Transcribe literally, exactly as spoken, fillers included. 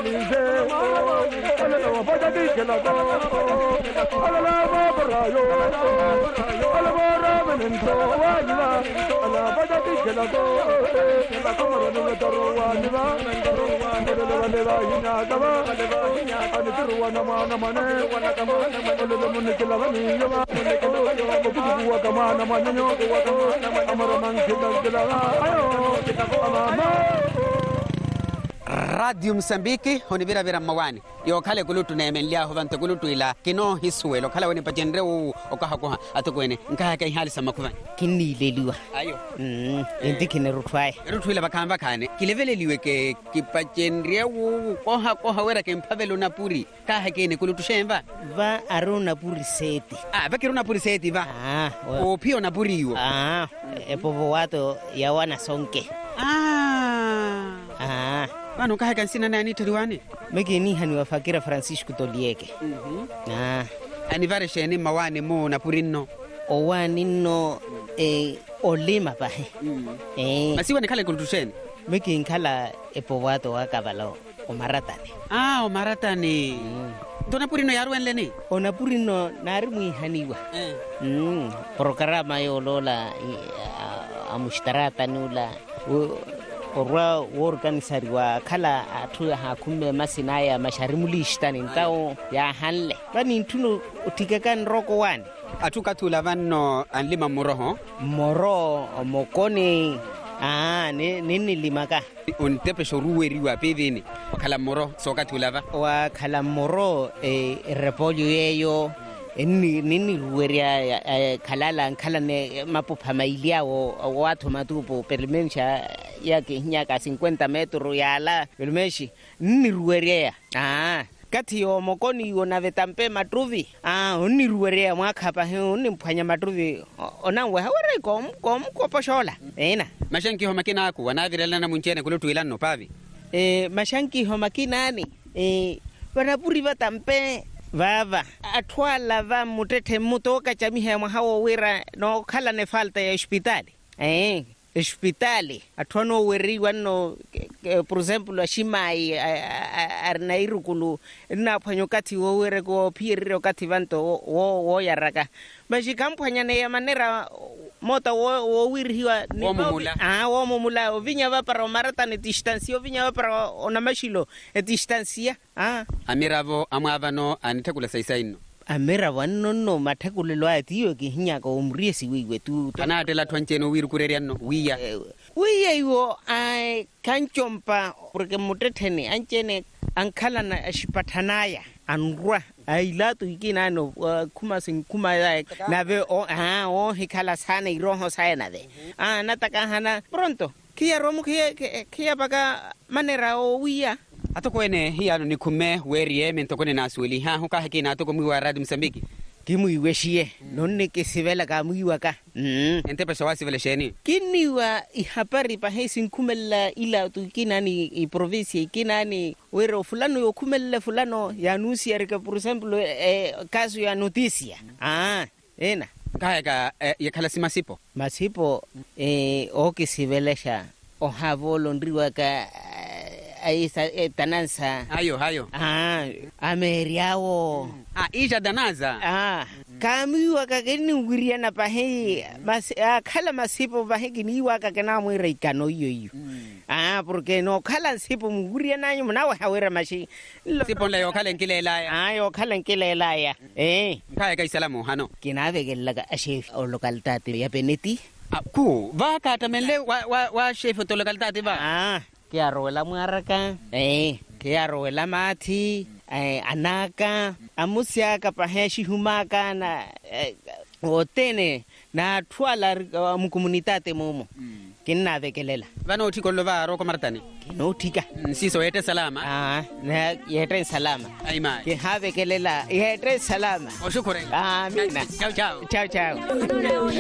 nize ala la bada di kala go ala la bra yo ala bra men to wa niva ala bada di kala go ala kamara no toro wa niva toro wa niva le va hina gava le va hina an toro wa na ma na ma ne wa na kama na ma le mun kala va ni yo ma le ko yo ko ku wa kama na ma nyo wa kama amara man kala kala ayo ama Radio Msambiki honibira vira mawani yo kale kulutu nemenlia hovante kulutu ila kino hisuelo kala woni pajendre u okahakoha atokwene nkaya kai hali samakuvani kinni leliwa ayo mm indikine rutwaye rutwila bakamba kane kileveleliwe ke kipajendre u koha koha wera ke mpavelo na puri kaha kene kulutu shemba va aruna puri seti ah bakiruna puri seti va ah o pio na puriwo ah epovo wato ya wana sonke ah ah Wano kahe kansina nani taliwani? Mege ni hani wafakira Francisco Tolieke. Mhm. Ah. Anivare sheni mawani mo na purinno. Owani no eh olima pahe. Mhm. Eh. Masiwa ni kale kulutusheni? Mege nkala epowato wakabalo o maratani. Ah, o maratani. Mm. Dona purino yaru enleni? Ona purino narimwi haniwa. Eh. Mm. Programa yo lola amushtarata nula. Orwa organizari wa kala atu hakume masinaya masharimulishta nintao ya hanle bani ntuno utikakan roko wani atuka tula vanno anlima moroho moro mokoni ah ne nini limaka untepe shoruweri wa pevini kala moro soka tulava wa kala moro e repolyo yeyo Nini nini ruweria kalala kala ne mapupa mailia o watu matupo permensha yake nyaka cincuenta metros yala permeshi nini ruweria ah kati yo mokoni yo na vetampe matruvi ah nini ruweria mwaka pa he nini mphanya matruvi ona we hawere kom kom koposhola ena mashanki ho makina aku wanavirela na munchene kulutu ilano pavi eh mashanki ho makina ni eh wanapuri vatampe Vava atwala va mutete mutoka chamihe mwahawo wira no kala ne falta ya hospitali eh hospitali atwano wiri wano por exemplo shimai arnairukulu na phanyokati wo wire ko phiriro kati vanto wo wo yaraka mashikamphanya ne ya manera mota wo wo wirhiwa ni momula ah wo momula vinya va para maratane distancia vinya va para ona mashilo distancia ah amiravo amavano anitakula saisaino amera wanno no matakulelo atiyo ki hinya ko umriesi wiwe tu kana tela twancheno wiru kureriano wiya wiya yo ai kanchompa porque mutetheni anchene ankhala na ashipathanaya anrwa ailatu ikina no kuma sin kuma na ve o ah o hikala sana iroho sana de ah nataka hana pronto kia romu kia kia baka manera o wiya atokwene hiano ni kume werie mentokone nasweli ha huka hakina atoko mwi wa Radio Msambiki kimu iweshie nonne kesivela ka mwi waka mm ente pesa wasi vele sheni kini wa ihapari pa hesin kumela ila tukina ni i province ikina ni wero fulano yo kumela fulano ya nusi arika por ejemplo eh, caso ya noticia ah ena kaya ka eh, ya kala simasipo masipo eh o kesivela o havolo ndriwa ka aisa tanansa hayo hayo ah ameriawo ah isha danaza ah kamiwa kakeni nguria na pahe mas khala masipo pahe kini wa kakena mo reikano iyo iyo ah porque no khala sipo nguria nanyo mnawa hawera mashi sipo le khala nkilela ya ah yo khala nkilela ya eh kaya kai salamu hano kinave gelaga chef o localitate ya Beneti ku va ka tamele wa wa, wa chef to localitate va ah kia roela muaraka eh kia roela mati eh anaka amusia ka paheshi humaka na eh, otene na twala mu komunitate momo kinna vekelela vano uthikolo va ro komartani kino thika nsiso yete salama ah na yete salama aima ke have kelela yete salama o shukran amina chao chao chao chao